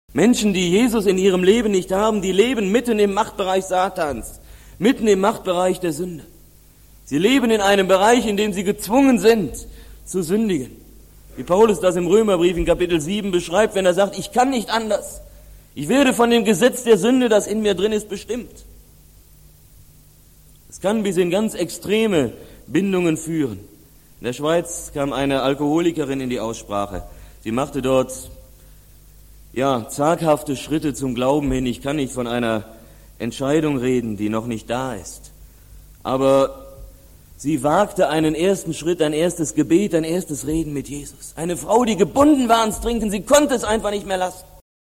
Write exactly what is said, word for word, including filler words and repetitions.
Menschen, die Jesus in ihrem Leben nicht haben, die leben mitten im Machtbereich Satans, mitten im Machtbereich der Sünde. Sie leben in einem Bereich, in dem sie gezwungen sind, zu sündigen. Wie Paulus das im Römerbrief in Kapitel sieben beschreibt, wenn er sagt, ich kann nicht anders. Ich werde von dem Gesetz der Sünde, das in mir drin ist, bestimmt. Es kann bis in ganz extreme Bindungen führen. In der Schweiz kam eine Alkoholikerin in die Aussprache. Sie machte dort ja, zaghafte Schritte zum Glauben hin. Ich kann nicht von einer Entscheidung reden, die noch nicht da ist. Aber sie wagte einen ersten Schritt, ein erstes Gebet, ein erstes Reden mit Jesus. Eine Frau, die gebunden war ans Trinken, sie konnte es einfach nicht mehr lassen.